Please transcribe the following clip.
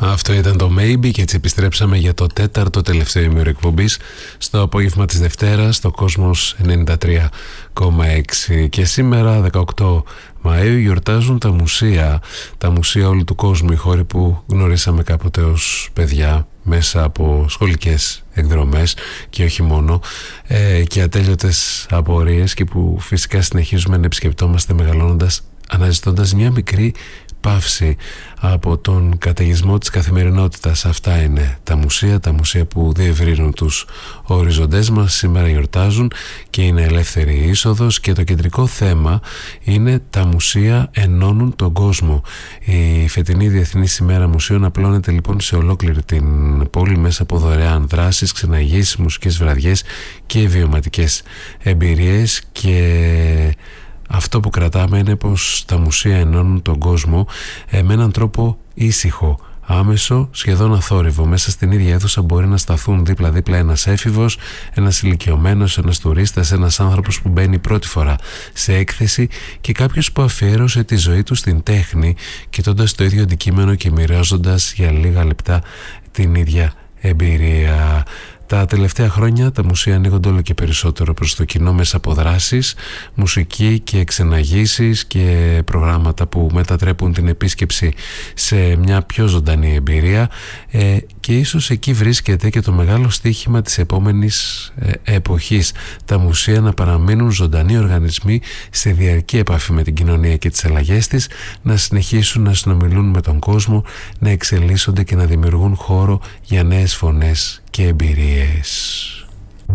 Αυτό ήταν το Maybe και έτσι επιστρέψαμε για το τέταρτο τελευταίο ημίωρο εκπομπής στο απόγευμα της Δευτέρας στο Κόσμος 93,6 και σήμερα 18 Μαΐου γιορτάζουν τα μουσεία όλου του κόσμου, οι χώροι που γνωρίσαμε κάποτε ως παιδιά μέσα από σχολικές εκδρομές και όχι μόνο, και ατέλειωτες απορίες και που φυσικά συνεχίζουμε να επισκεπτόμαστε μεγαλώνοντας, αναζητώντας μια μικρή παύση από τον καταιγισμό της καθημερινότητας. Αυτά είναι τα μουσεία που διευρύνουν τους οριζοντές μας. Σήμερα γιορτάζουν και είναι ελεύθερη είσοδος και το κεντρικό θέμα είναι τα μουσεία ενώνουν τον κόσμο. Η φετινή Διεθνής ημέρα μουσείων απλώνεται λοιπόν σε ολόκληρη την πόλη μέσα από δωρεάν δράσεις, ξεναγήσεις, μουσικές βραδιές και βιωματικές εμπειρίες, και αυτό που κρατάμε είναι πως τα μουσεία ενώνουν τον κόσμο με έναν τρόπο ήσυχο, άμεσο, σχεδόν αθόρυβο. Μέσα στην ίδια αίθουσα μπορεί να σταθούν δίπλα-δίπλα ένας έφηβος, ένας ηλικιωμένος, ένας τουρίστας, ένας άνθρωπος που μπαίνει πρώτη φορά σε έκθεση και κάποιος που αφιέρωσε τη ζωή του στην τέχνη, κοιτώντας το ίδιο αντικείμενο και μοιράζοντας για λίγα λεπτά την ίδια εμπειρία. Τα τελευταία χρόνια τα μουσεία ανοίγονται όλο και περισσότερο προς το κοινό μέσα από δράσεις, μουσική και ξεναγήσεις και προγράμματα που μετατρέπουν την επίσκεψη σε μια πιο ζωντανή εμπειρία, και ίσως εκεί βρίσκεται και το μεγάλο στοίχημα της επόμενης εποχής. Τα μουσεία να παραμείνουν ζωντανοί οργανισμοί σε διαρκή επαφή με την κοινωνία και τις αλλαγές της, να συνεχίσουν να συνομιλούν με τον κόσμο, να εξελίσσονται και να δημιουργούν χώρο για νέες φωνές και εμπειρίες.